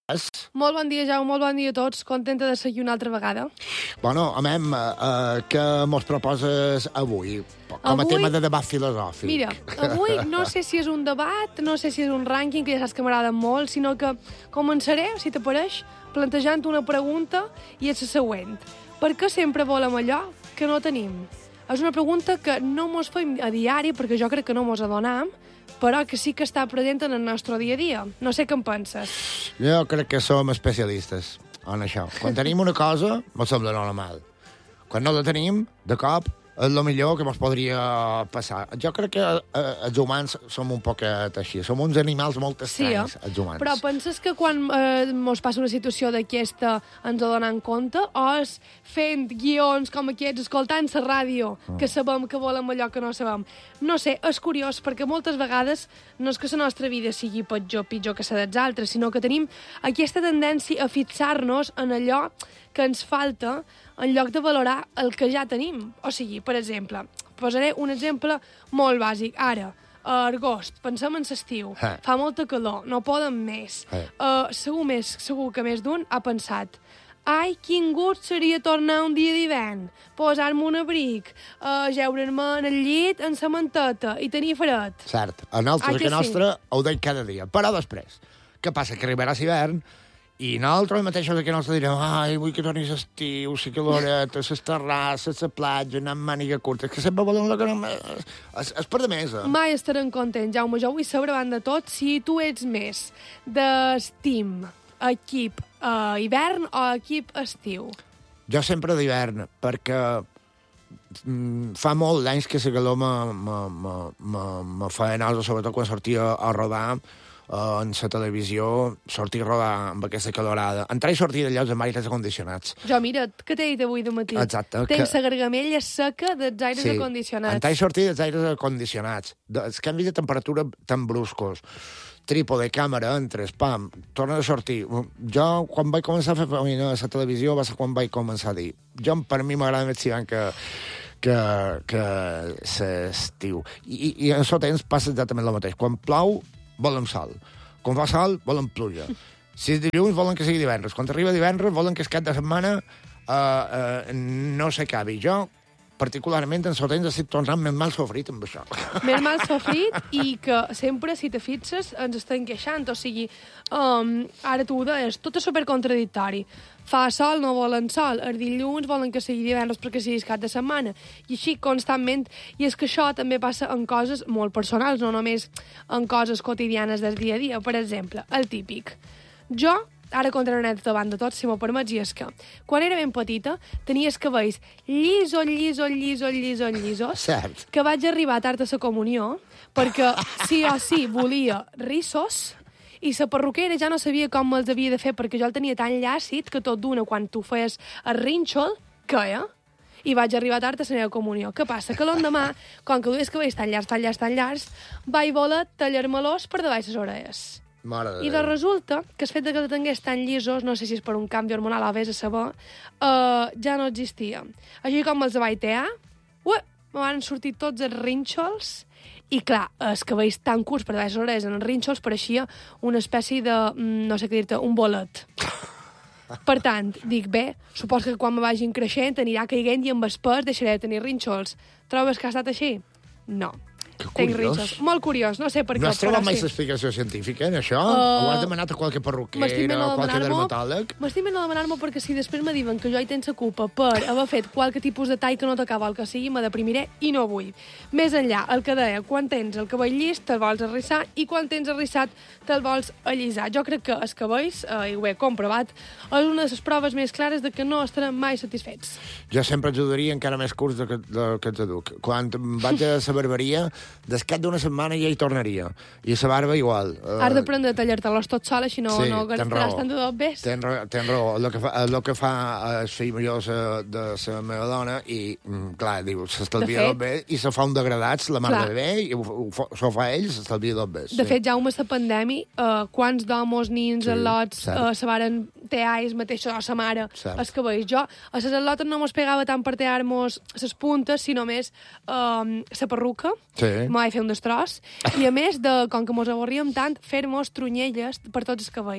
Molt bon dia, Jaume, molt bon dia a tots. Contenta de seguir una altra vegada. Bueno, amem, què mos proposes avui? Com a tema de debat filosòfic. Mira, avui no sé si és un debat, no sé si és un rànquing, que ja saps que m'agrada molt, sinó que començaré, si t'apareix, plantejant una pregunta i és la següent. Per què sempre volem allò que no tenim? És una pregunta que no mos fem a diari, perquè jo crec que no mos adonam, però que sí que està present en el nostre dia a dia. No sé què en penses. Jo crec que som especialistes en això. Quan tenim una cosa, mos sembla normal. Quan no la tenim, de cop, és el millor que mos podria passar. Jo crec que els humans som un poquet així. Som uns animals molt estranys, els humans. Però penses que quan mos passa una situació d'aquesta ens adonem compte? O és fent guions com aquests, escoltant la ràdio, que sabem que volem allò que no sabem? No sé, és curiós, perquè moltes vegades no és que la nostra vida sigui pitjor que la dels altres, sinó que tenim aquesta tendència a fixar-nos en allò que ens falta en lloc de valorar el que ja tenim. O sigui, per exemple, posaré un exemple molt bàsic. Ara, a agost, pensem en l'estiu, fa molta calor, no poden més. Segur que més d'un ha pensat: ai, quin gust seria tornar un dia d'hivern, posar-me un abric, jeure'm en el llit, en la manteta i tenir fred. Cert, a nosaltres que nostre ho deim cada dia. Però després, què passa? Que arribarà l'hivern i nosaltres mateixos que nostre direm: ai, vull que tornis estiu, la caloreta, les terrasses, la platja, anar amb màniga curta. És que sempre volen la que no... És per de mesa. Mai estarem contents, Jaume. Jo vull saber, davant de tot, si tu ets més d'estim, equip hivern o equip estiu. Jo sempre d'hivern, perquè fa molt d'anys que la calor me feia nosa, sobretot quan sortia a rodar en la televisió, sortir a rodar amb aquesta calorada. Entrar i sortir de llocs amb aires acondicionats. Jo, mira, què t'he dit avui de matí? Exacte. Tens la gargamella seca dels aires acondicionats. Entrar i sortir dels aires acondicionats. Els canvis de temperatura tan bruscos. Trípode, càmera, entres, pam, torna a sortir. Jo, quan vaig començar a fer feina a la televisió, va ser quan vaig començar a dir: jo, per mi m'agrada més l'hivern que l'estiu. I en el temps passa exactament el mateix. Quan plou, volen sol. Quan fa sol, volen pluja. Si és dilluns, volen que sigui divendres. Quan arriba divendres, volen que el cap de setmana no s'acabi. Jo, particularment, en el temps, estic tornant més mal sofrit amb això. Més mal sofrit i que sempre, si te fixes, ens estem queixant. O sigui, ara tu ho deies, tot és supercontradictori. Fa sol, no volen sol. Els dilluns volen que sigui divendres perquè sigui cap de setmana. I així constantment. I és que això també passa en coses molt personals, no només en coses quotidianes del dia a dia. Per exemple, el típic. Jo, ara contra una anècdota davant de tot, si m'ho permets, i és que quan era ben petita tenia els cabells llisos, Cert. que vaig arribar tard a la comunió perquè sí o sí volia rissos i la perruquera ja no sabia com me'ls havia de fer perquè jo el tenia tan llàcid que tot d'una, quan tu feies el rínxol, queia. I vaig arribar tard a la meva comunió. Què passa? Que l'endemà, com que dues cabells tan llargs, vaig voler tallar-me-los per davall les orelles. I de resulta que el fet que els tingués tan llisos, no sé si és per un canvi hormonal o vés a saber, ja no existia. Així com els vaig tear, me van sortir tots els rínxols i, clar, els cabells tan curts per davall les orelles en els rínxols pareixia una espècie de, no sé què dir-te, un bolet. Per tant, dic, bé, suposo que quan me vagin creixent anirà caiguent i amb el pes deixaré de tenir rínxols. Trobes que ha estat així? No. Que curiós. Molt curiós, no sé per què. No has trobat mai l'explicació científica en això? Ho has demanat a qualque perruquera o qualque dermatòleg? M'estic més a demanar-m'ho perquè si després me diuen que jo hi tens la culpa per haver fet qualque tipus de tall que no t'acaba el que sigui, me deprimiré i no vull. Més enllà, el que deia, quan tens el cabell llis te'l vols arrissar i quan tens arrissat te'l vols allisar. Jo crec que els cabells, i ho he comprovat, és una de les proves més clares de que no estarem mai satisfets. Jo sempre els duria encara més curts que els educ. Quan vaig a la barberia, des cap d'una setmana ja hi tornaria. I la barba igual. Has d'aprendre a tallar-te-los tot sol, així no gastaràs tant de dobbers. Tens raó. El que fa el fill major de la meva dona i, clar, diu, s'estalvia dobbers i se fa un degradats la mare de bé i s'ho fa ell, s'estalvia dobbers. De fet, Jaume, la pandèmia, quants d'homos, nins, al·lots, se varen tear ells mateixos, o sa mare, els cabells. Jo, a les al·lotes no mos pegava tant per tear-mos les puntes, sinó més la perruca. M'ho vaig fer un destroç. I a més, com que mos avorríem tant, fer-mos trunyelles per tots els cabells.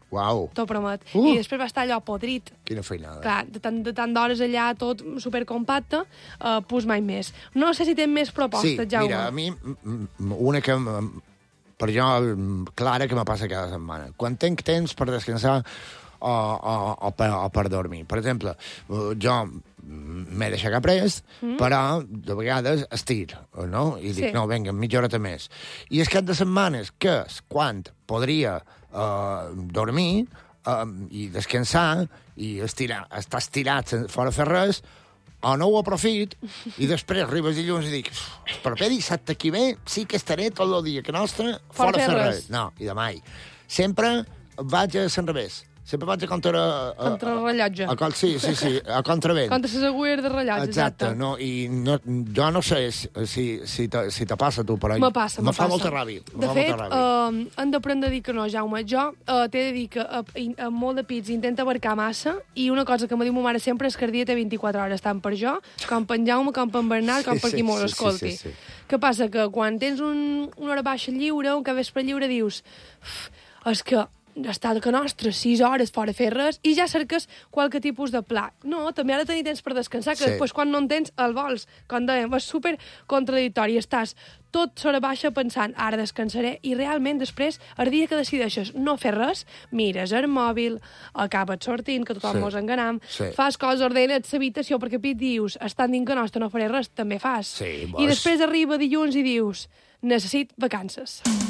Uau. T'ho promet. I després va estar allò podrit. Quina feinada. Clar, de tant d'hores allà, tot supercompacte, pues mai més. No sé si tens més propostes, Jaume. Mira, a mi, una que per jo, clara, que me passa cada setmana. Quan tenc temps per descansar o per dormir. Per exemple, jo m'he deixat prest, però de vegades estir, no? I dic, no, vinga, mitja horeta més. I és cap de setmanes que és quan podria dormir i descansar i estar estirat fora fer res, o no ho aprofit, i després arribes dilluns i dic, el proper dissabte aquí ve sí que estaré tot el dia que nostre fora fer res. No, i de mai. Sempre vaig a l'enrevés. Sempre vaig a contra el rellotge. Sí, a contravent. Contra les agulles de rellotge, exacte. No, i no, jo no sé si te passa tu, però me passa. Me fa molta ràbia. De fet, hem d'aprendre a dir que no, Jaume. Jo t'he de dir que amb molt de pits intenta abarcar massa, i una cosa que me diu ma mare sempre és que el dia té 24 hores, tant per jo, com per en Jaume, com per en Bernat, com per qui mos escolti. Què passa? Que quan tens una hora baixa lliure, un cap vespre lliure, dius, és que estar que nostre 6 hores fora a fer res, i ja cerques qualque tipus de pla. No, també ha de tenir temps per descansar, que després quan no en tens el vols. Com dèiem, és super contradictori. Estàs tot sobre baixa pensant, ara descansaré, i realment després, el dia que decideixes no fer res, mires el mòbil, acabes sortint, que tothom mos enganam, fas coses, ordenes l'habitació, perquè dius, estant dins que nostre no faré res, també fas. I després arriba dilluns i dius, necessit vacances.